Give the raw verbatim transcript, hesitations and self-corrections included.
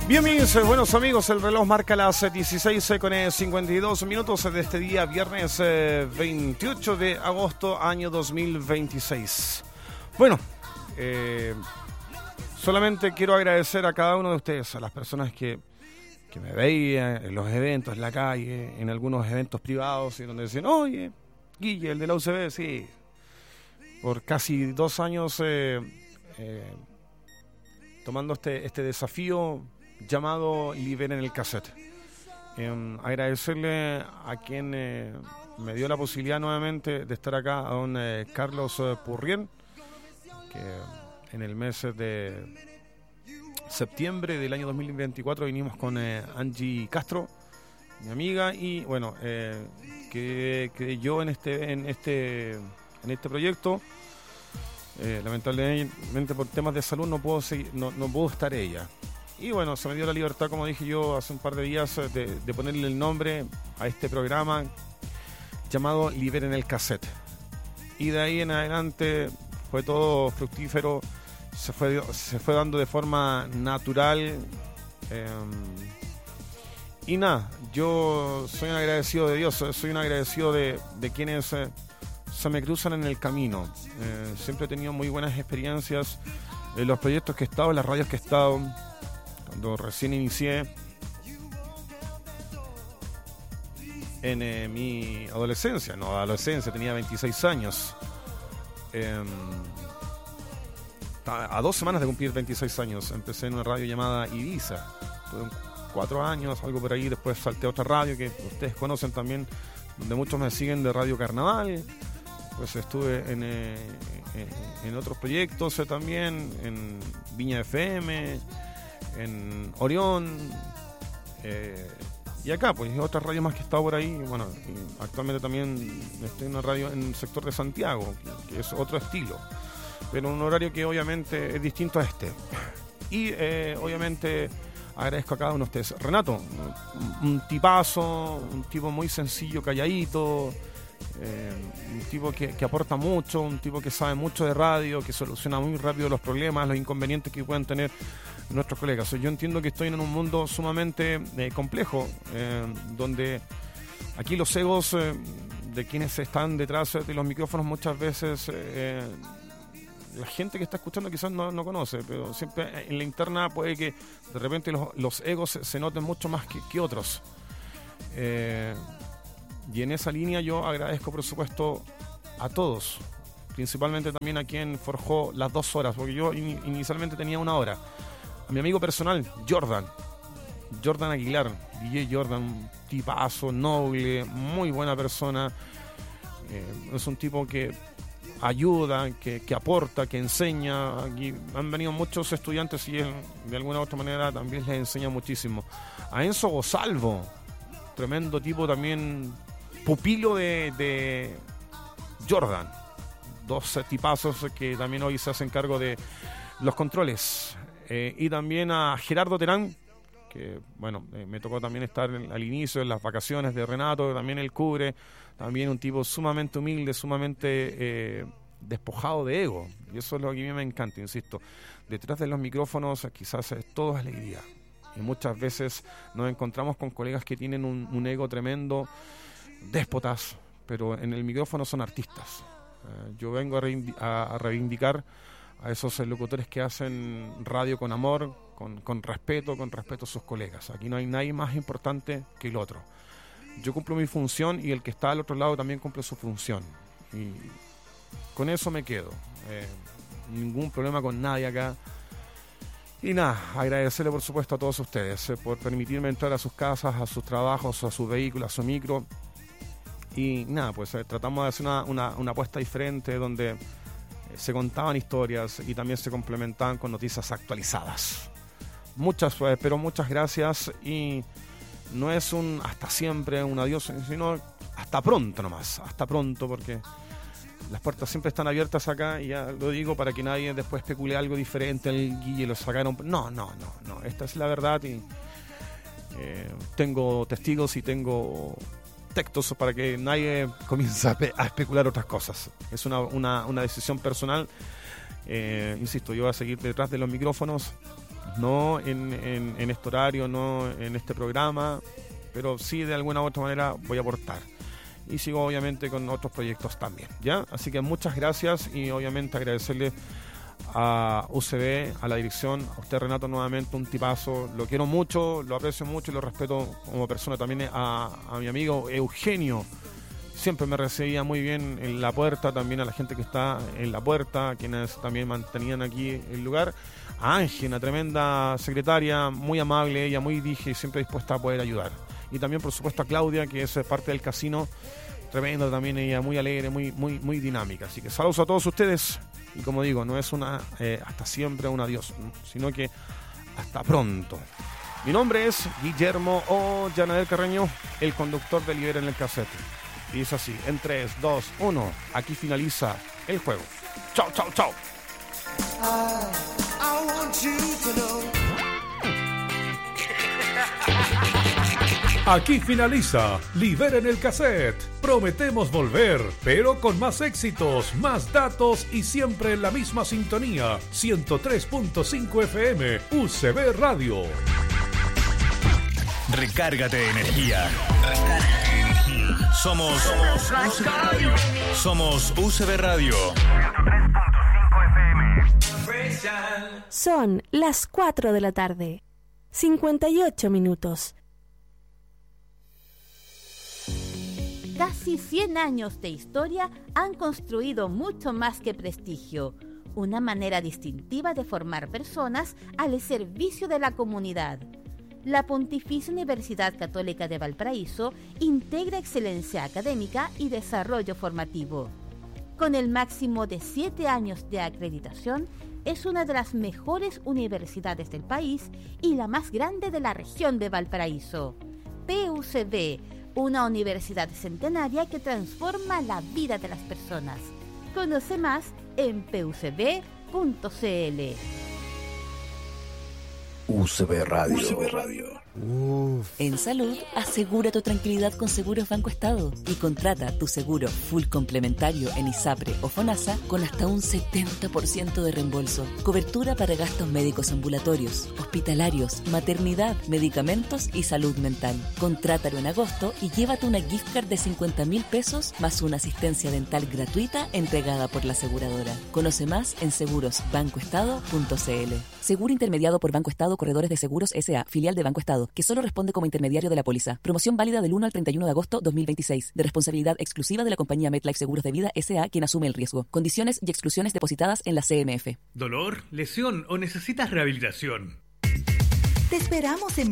Bien, mis buenos amigos, el reloj marca las dieciséis con cincuenta y dos minutos de este día, viernes eh, veintiocho de agosto, año dos mil veintiséis. Bueno, eh, solamente quiero agradecer a cada uno de ustedes, a las personas que, que me veían en los eventos, en la calle, en algunos eventos privados, y donde decían, oye, Guille, el de la U C B, sí. Por casi dos años eh, eh, tomando este, este desafío llamado Liberen el Cassette. Eh, agradecerle a quien eh, me dio la posibilidad nuevamente de estar acá, a don eh, Carlos eh, Purrien, que en el mes de septiembre del año dos mil veinticuatro vinimos con eh, Angie Castro, mi amiga, y bueno, eh, que, que yo en este, en este, en este proyecto, eh, lamentablemente por temas de salud no puedo seguir, no, no puedo estar ella. Y bueno, se me dio la libertad, como dije yo hace un par de días, de, de ponerle el nombre a este programa llamado Liberen el Cassette. Y de ahí en adelante fue todo fructífero, se fue, se fue dando de forma natural. Eh, y nada, yo soy un agradecido de Dios, soy un agradecido de, de quienes eh, se me cruzan en el camino. Eh, siempre he tenido muy buenas experiencias en los proyectos que he estado, en las radios que he estado. Cuando recién inicié en eh, mi adolescencia, no, adolescencia, tenía veintiséis años. Eh, a dos semanas de cumplir veintiséis años, empecé en una radio llamada Ibiza. Tuve cuatro años, algo por ahí, después salté a otra radio que ustedes conocen también, donde muchos me siguen, de Radio Carnaval. Pues estuve en, eh, en, en otros proyectos eh, también, en Viña F M, en Orión, eh, y acá, pues, otras radios más que he estado por ahí. Bueno, actualmente también estoy en una radio en el sector de Santiago, que, que es otro estilo, pero un horario que obviamente es distinto a este. Y eh, obviamente agradezco a cada uno de ustedes. Renato, un tipazo, un tipo muy sencillo, calladito, eh, un tipo que, que aporta mucho, un tipo que sabe mucho de radio, que soluciona muy rápido los problemas, los inconvenientes que pueden tener nuestros colegas. Yo entiendo que estoy en un mundo sumamente eh, complejo, eh, donde aquí los egos eh, de quienes están detrás de los micrófonos muchas veces eh, la gente que está escuchando quizás no, no conoce, pero siempre en la interna puede que de repente los, los egos se noten mucho más que, que otros. Eh, y en esa línea yo agradezco, por supuesto, a todos, principalmente también a quien forjó las dos horas, porque yo in, inicialmente tenía una hora. A mi amigo personal, Jordan, Jordan Aguilar, D J Jordan, un tipazo, noble, muy buena persona. Eh, es un tipo que ayuda, que, que aporta, que enseña. Aquí han venido muchos estudiantes y él, de alguna u otra manera, también les enseña muchísimo. A Enzo Gosalvo, tremendo tipo también, pupilo de, de Jordan. Dos tipazos que también hoy se hacen cargo de los controles. Eh, y también a Gerardo Terán, que bueno, eh, me tocó también estar en, al inicio en las vacaciones de Renato, que también él cubre, también un tipo sumamente humilde, sumamente eh, despojado de ego, y eso es lo que a mí me encanta, insisto. Detrás de los micrófonos quizás es todo alegría, y muchas veces nos encontramos con colegas que tienen un, un ego tremendo, déspotas, pero en el micrófono son artistas. Eh, yo vengo a, reivindic- a, a reivindicar a esos locutores que hacen radio con amor, con, con respeto, con respeto a sus colegas. Aquí no hay nadie más importante que el otro. Yo cumplo mi función y el que está al otro lado también cumple su función. Y con eso me quedo. Eh, ningún problema con nadie acá. Y nada, agradecerle por supuesto a todos ustedes eh, por permitirme entrar a sus casas, a sus trabajos, a sus vehículos, a su micro. Y nada, pues eh, tratamos de hacer una, una, una apuesta diferente donde se contaban historias y también se complementaban con noticias actualizadas. Muchas, pero muchas gracias, y no es un hasta siempre, un adiós, sino hasta pronto nomás, hasta pronto, porque las puertas siempre están abiertas acá, y ya lo digo para que nadie después especule algo diferente, el Guille lo sacaron. No, no, no, no, esta es la verdad, y eh, tengo testigos y tengo textos para que nadie comience a, pe- a especular otras cosas. Es una, una, una decisión personal. Eh, insisto, yo voy a seguir detrás de los micrófonos no en, en, en este horario, no en este programa, pero sí de alguna u otra manera voy a aportar. Y sigo obviamente con otros proyectos también, ¿ya? Así que muchas gracias y obviamente agradecerle a U C B, a la dirección, a usted Renato nuevamente, un tipazo, lo quiero mucho, lo aprecio mucho y lo respeto como persona. También a, a mi amigo Eugenio, siempre me recibía muy bien en la puerta, también a la gente que está en la puerta, quienes también mantenían aquí el lugar. A Ángel, una tremenda secretaria, muy amable, ella muy dije, siempre dispuesta a poder ayudar. Y también por supuesto a Claudia, que es parte del casino, tremenda también, ella muy alegre, muy, muy, muy dinámica. Así que saludos a todos ustedes. Y como digo, no es una eh, hasta siempre un adiós, sino que hasta pronto. Mi nombre es Guillermo O. Yanadel Carreño, el conductor de Libera en el Cassette. Y es así, en tres, dos, uno, aquí finaliza el juego. Chao, chao, chao. I, I want you to know. Aquí finaliza Libera en el Cassette. Prometemos volver, pero con más éxitos, más datos y siempre en la misma sintonía. ciento tres punto cinco F M, U C B Radio. Recárgate de energía. Somos Somos U C B Radio. Son las cuatro de la tarde. cincuenta y ocho minutos. Casi cien años de historia han construido mucho más que prestigio, una manera distintiva de formar personas al servicio de la comunidad. La Pontificia Universidad Católica de Valparaíso integra excelencia académica y desarrollo formativo. Con el máximo de siete años de acreditación, es una de las mejores universidades del país y la más grande de la región de Valparaíso. P U C B, una universidad centenaria que transforma la vida de las personas. Conoce más en p u c b punto c l. U C B Radio. U C B Radio. Uf. En salud, asegura tu tranquilidad con Seguros Banco Estado y contrata tu seguro full complementario en ISAPRE o FONASA con hasta un setenta por ciento de reembolso. Cobertura para gastos médicos ambulatorios, hospitalarios, maternidad, medicamentos y salud mental. Contrátalo en agosto y llévate una gift card de cincuenta mil pesos más una asistencia dental gratuita entregada por la aseguradora. Conoce más en seguros banco estado punto c l. Seguro intermediado por Banco Estado Corredores de Seguros S A, filial de Banco Estado, que solo responde como intermediario de la póliza. Promoción válida del uno al treinta y uno de agosto dos mil veintiséis. De responsabilidad exclusiva de la compañía MetLife Seguros de Vida S A, quien asume el riesgo. Condiciones y exclusiones depositadas en la C M F. ¿Dolor, lesión o necesitas rehabilitación? Te esperamos en